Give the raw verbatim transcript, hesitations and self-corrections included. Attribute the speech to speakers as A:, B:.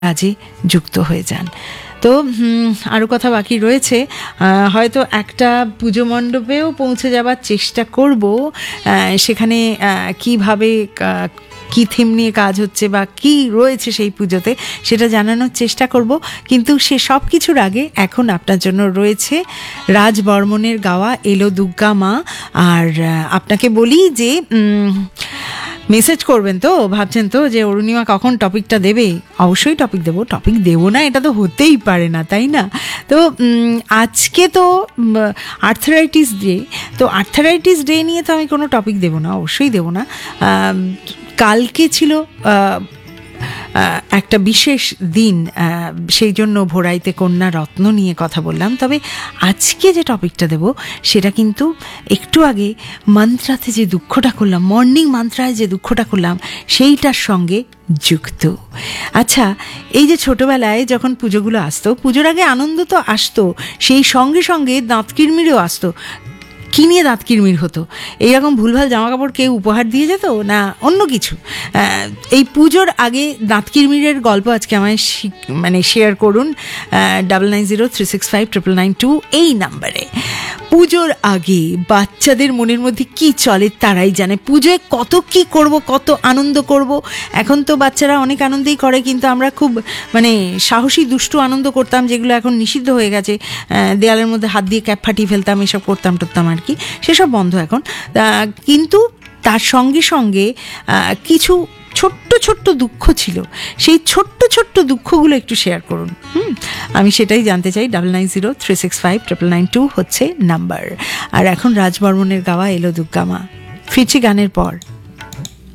A: কাজে যুক্ত হয়ে যান। তো আরও কথা বাকি রয়েছে, হয়তো একটা পুজো মণ্ডপেও পৌঁছে যাবার চেষ্টা করব, সেখানে কিভাবে কী থিম নিয়ে কাজ হচ্ছে বা কি রয়েছে সেই পুজোতে সেটা জানানোর চেষ্টা করব। কিন্তু সে সব কিছুর আগে এখন আপনার জন্য রয়েছে রাজ বর্মনের গাওয়া এলো দুর্গা মা। আর আপনাকে বলি যে মেসেজ করবেন তো, ভাবছেন তো যে অরুণিমা কখন টপিকটা দেবে। অবশ্যই টপিক দেবো, টপিক দেবো না এটা তো হতেই পারে না, তাই না? তো আজকে তো আর্থারাইটিস ডে, তো আর্থারাইটিস ডে নিয়ে তো আমি কোনো টপিক দেবো না, অবশ্যই দেবো না। কালকে ছিল একটা বিশেষ দিন, সেই জন্য ভোরাইতে কন্যা রত্ন নিয়ে কথা বললাম। তবে আজকে যে টপিকটা দেব সেটা কিন্তু একটু আগে মন্ত্রাতে যে দুঃখটা করলাম, মর্নিং মন্ত্রায় যে দুঃখটা করলাম সেইটার সঙ্গে যুক্ত। আচ্ছা, এই যে ছোটবেলায় যখন পুজোগুলো আসতো, পুজোর আগে আনন্দ তো আসতো, সেই সঙ্গে সঙ্গে দাঁত কিরমিরও আসতো। কী নিয়ে দাঁত কিরমির হতো? এইরকম ভুলভাল জামা কাপড় কেউ উপহার দিয়ে যেত না অন্য কিছু? এই পুজোর আগে দাঁত কিরমিরের গল্প আজকে আমায় মানে শেয়ার করুন double nine zero three six five triple nine two এই নাম্বারে। পুজোর আগে বাচ্চাদের মনের মধ্যে কি চলে তারাই জানে। পুজোয় কত কি করব, কত আনন্দ করব। এখন তো বাচ্চারা অনেক আনন্দেই করে, কিন্তু আমরা খুব মানে সাহসী দুষ্টু আনন্দ করতাম, যেগুলো এখন নিষিদ্ধ হয়ে গেছে। দেয়ালের মধ্যে হাত দিয়ে ক্যাপ ফাটিয়ে ফেলতাম, এসব করতাম টরতাম আর কি, সেসব বন্ধ এখন। কিন্তু তার সঙ্গে সঙ্গে কিছু ছোট্ট ছোট্ট দুঃখ ছিল, সেই ছোট্ট ছোট্ট দুঃখগুলো একটু শেয়ার করুন। হুম আমি সেটাই জানতে চাই। Double nine zero three six five triple nine two হচ্ছে নাম্বার। আর এখন রাজ বর্মনের গাওয়া এলো দুর্গা মা। ফিরছি গানের পর।